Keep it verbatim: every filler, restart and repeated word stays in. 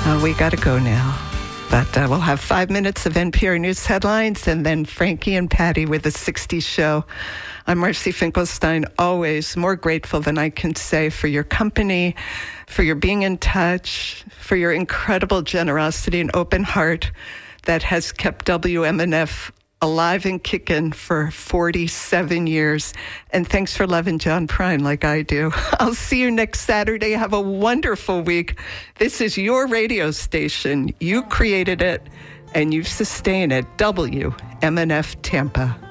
Uh, we got to go now. But uh, we'll have five minutes of N P R News headlines and then Frankie and Patty with the sixties show. I'm Marcy Finkelstein, always more grateful than I can say for your company, for your being in touch, for your incredible generosity and open heart that has kept W M N F alive and kicking for forty-seven years. And thanks for loving John Prine like I do. I'll see you next Saturday. Have a wonderful week. This is your radio station. You created it, and you sustain it. W M N F Tampa.